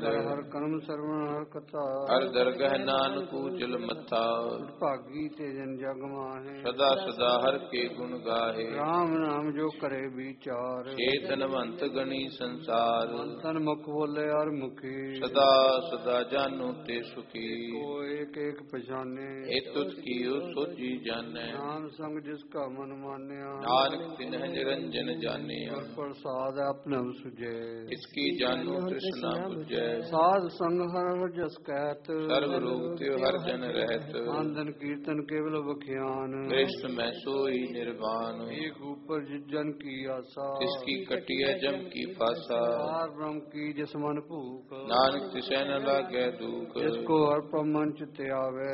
ਹਰ ਕਰਮ ਸਰਵਣ ਹਰ ਕਥਾ ਹਰ ਦਰਗਹਿ ਨਾਨਕ ਊਚਲ ਮੱਥਾ ਭਾਗੀ ਤੇ ਜਨ ਜਗ ਮਾਹੇ ਸਦਾ ਸਦਾ ਹਰ ਕੇ ਗੁਣ ਗਾਹੇ ਰਾਮ ਨਾਮ ਜੋ ਕਰੇ ਵਿਚਾਰ ਚੇਤਨਵੰਤ ਗਣੀ ਸੰਸਾਰ ਤਨ ਮੁਖ ਬੋਲੇ ਹਰ ਮੁਖੀ ਸਦਾ ਸਦਾ ਜਾਨੋ ਤੇ ਸੁਖੀ ਕੋ ਏਕ ਏਕ ਪਛਾਨੇ ਇਹ ਤੁਧ ਕੀਓ ਸੋਜੀ ਜਾਣੈ ਨਾਮ ਸੰਗ ਜਿਸ ਕਾ ਮਨ ਮਾਨਿਆ ਨਾਨਕ ਤਿਨਹਿ ਨਿਰੰਜਨ ਜਾਣਿਆ ਪ੍ਰਸਾਦ ਆਪਨਮ ਸੁਜੈ ਇਸ ਕੀ ਜਾਨੋ ਤ੍ਰਿਸ਼ਨਾ ਬੁਝੈ ਸਾਧ ਸੰਗ ਹਰ ਜਸ ਕਹਿਤ ਸਰਬ ਰੋਗ ਤਿਉ ਹਰ ਜਨ ਰਹਿਤ ਆਨੰਦ ਕੀਰਤਨ ਕੇਵਲ ਬਖਿਆਨ ਕ੍ਰਿਸ਼ਨ ਮੈਂ ਸੋਈ ਨਿਰਵਾਨ ਏਕ ਉਪਰ ਜਨ ਕੀ ਆਸਾ ਇਸ ਕੀ ਕਟਿਐ ਜਮ ਕੀ ਫਾਸਾ ਪਾਰ ਬ੍ਰਹਮ ਕੀ ਜਿਸ ਮਨ ਭੂਖ ਨਾਨਕ ਤਿਸੈ ਨ ਲਾਗੈ ਦੂਖ ਜਿਸ ਕੋ ਹਰ ਪਮਨ ਚਿਤ ਆਵੇ